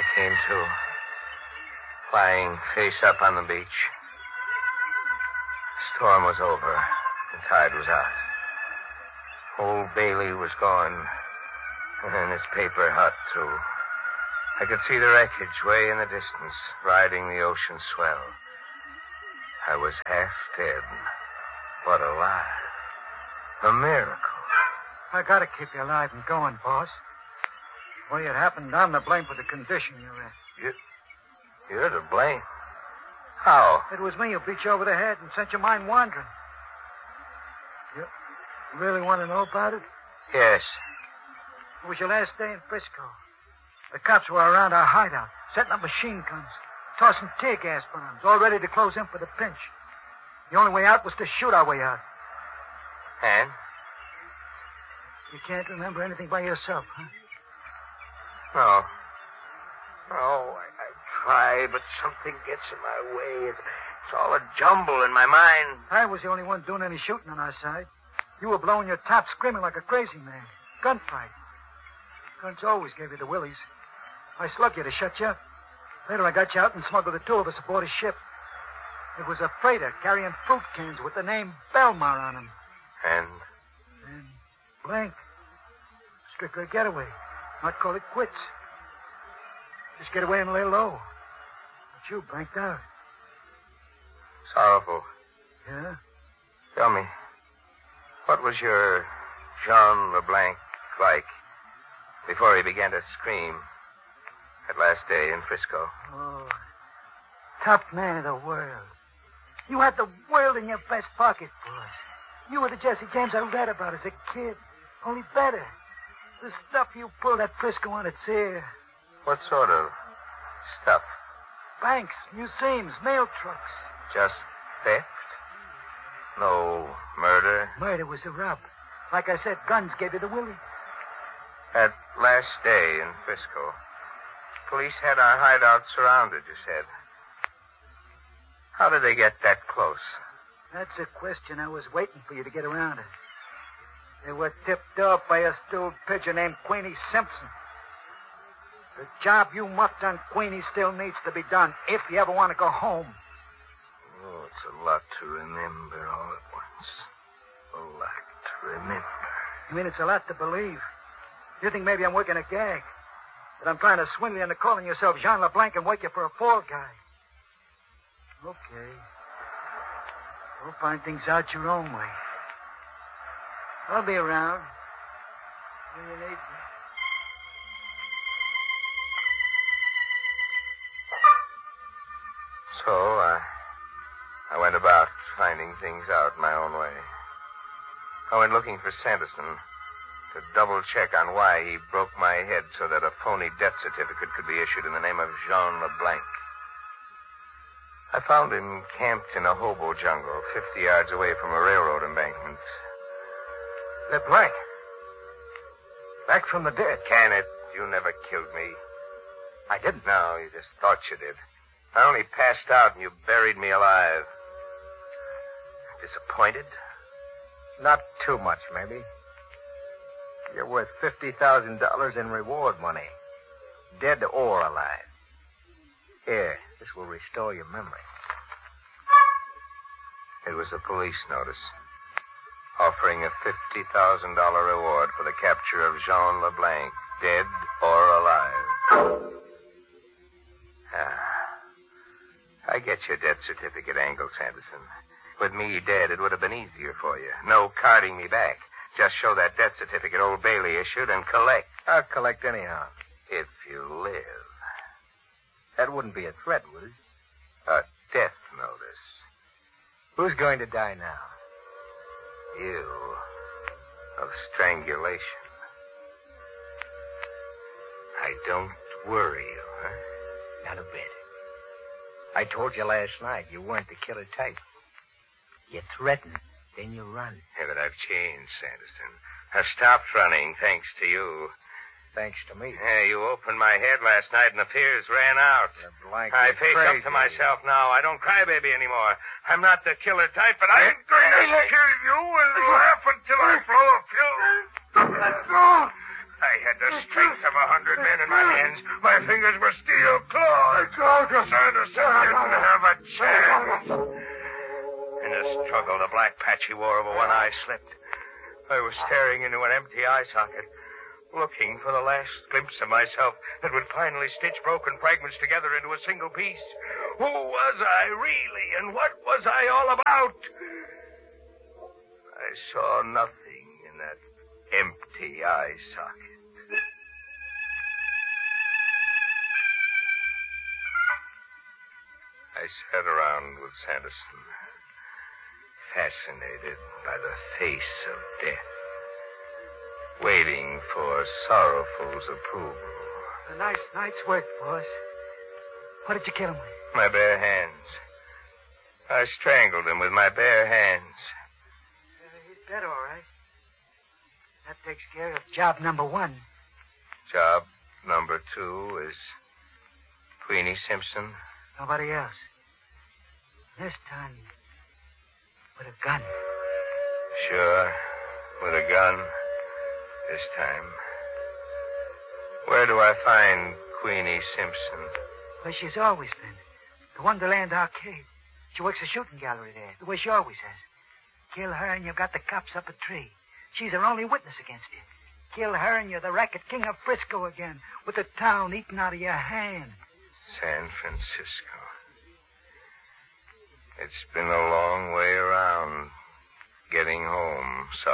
came to, lying face up on the beach. The storm was over. The tide was out. Old Bailey was gone, and his paper hut, too. I could see the wreckage way in the distance, riding the ocean swell. I was half dead, but alive. A miracle. I gotta keep you alive and going, boss. The way it happened, I'm to blame for the condition you're in. You're to blame? How? It was me who beat you over the head and sent your mind wandering. You really want to know about it? Yes. It was your last day in Frisco. The cops were around our hideout, setting up machine guns, tossing tear gas bombs, all ready to close in for the pinch. The only way out was to shoot our way out. And? You can't remember anything by yourself, huh? No. No, I try, but something gets in my way. It's all a jumble in my mind. I was the only one doing any shooting on our side. You were blowing your top, screaming like a crazy man. Gunfight. Guns always gave you the willies. I slugged you to shut you up. Later I got you out and smuggled the two of us aboard a ship. It was a freighter carrying fruit cans with the name Belmar on them. And blank. Strictly a getaway. Not call it quits. Just get away and lay low. But you blanked out. Sorrowful. Yeah? Tell me, what was your Jean LeBlanc like before he began to scream that last day in Frisco? Oh, top man of the world. You had the world in your vest pocket, boss. You were the Jesse James I read about as a kid. Only better. The stuff you pulled at Frisco on its ear. What sort of stuff? Banks, museums, mail trucks. Just theft? No murder? Murder was the rub. Like I said, guns gave you the willie. That last day in Frisco, police had our hideout surrounded, you said. How did they get that close? That's a question I was waiting for you to get around to. They were tipped off by a stewed pigeon named Queenie Simpson. The job you mucked on Queenie still needs to be done if you ever want to go home. Oh, it's a lot to remember all at once. A lot to remember. I mean, it's a lot to believe. You think maybe I'm working a gag. That I'm trying to swindle you into calling yourself Jean LeBlanc and work you for a fall guy. Okay. We'll find things out your own way. I'll be around when you need me. So, I went about finding things out my own way. I went looking for Sanderson to double-check on why he broke my head so that a phony death certificate could be issued in the name of Jean LeBlanc. I found him camped in a hobo jungle 50 yards away from a railroad embankment. LeBlanc. Back from the dead. Can it? You never killed me. I didn't. No, you just thought you did. I only passed out and you buried me alive. Disappointed? Not too much, maybe. You're worth $50,000 in reward money. Dead or alive. Here, this will restore your memory. It was a police notice offering a $50,000 reward for the capture of Jean LeBlanc, dead or alive. I get your death certificate angle, Sanderson. With me dead, it would have been easier for you. No carting me back. Just show that death certificate Old Bailey issued and collect. I'll collect anyhow. If you live. That wouldn't be a threat, would it? A death notice. Who's going to die now? You. Of strangulation. I don't worry you, huh? Not a bit. I told you last night you weren't the killer type. You threaten, then you run. Yeah, but I've changed, Sanderson. I've stopped running, thanks to you. Thanks to me. Yeah, you opened my head last night and the fears ran out. I face up to myself now. I don't cry baby anymore. I'm not the killer type, but I ain't going to kill you and laugh until I blow a fuse. I had the strength of 100 men in my hands. My My fingers were steel claws. Sanderson didn't have a chance. In the struggle, the black patch he wore over one eye slipped. I was staring into an empty eye socket, looking for the last glimpse of myself that would finally stitch broken fragments together into a single piece. Who was I really, and what was I all about? I saw nothing in that empty eye socket. I sat around with Sanderson, fascinated by the face of death, waiting for Sorrowful's approval. A nice night's work, boss. What did you kill him with? My bare hands. I strangled him with my bare hands. He's dead, all right. That takes care of job number 1. Job number 2 is Queenie Simpson. Nobody else. This time, with a gun. Sure, with a gun. This time. Where do I find Queenie Simpson? Where she's always been. The Wonderland Arcade. She works a shooting gallery there, the way she always has. Kill her and you've got the cops up a tree. She's her only witness against you. Kill her and you're the racket king of Frisco again, with the town eating out of your hand. San Francisco. It's been a long way around getting home,